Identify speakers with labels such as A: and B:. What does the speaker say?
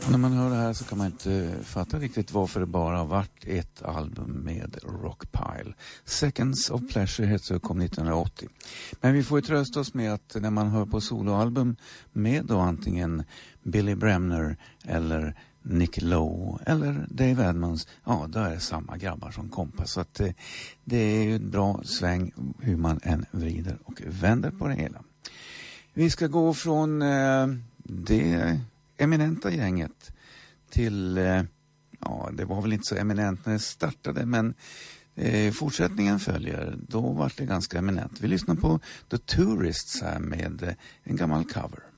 A: Och när man hör det här så kan man inte fatta riktigt varför det bara har varit ett album med Rockpile. Seconds of Pleasure heter det, kom 1980. Men vi får ju trösta oss med att när man hör på soloalbum med då antingen Billy Bremner eller Nick Lowe eller Dave Edmunds, ja då är det samma grabbar som kompas. Så att det är ju ett bra sväng hur man än vrider och vänder på det hela. Vi ska gå från det eminenta gänget till, ja det var väl inte så eminent när det startade, men fortsättningen följer. Då var det ganska eminent. Vi lyssnar på The Tourists här med en gammal cover.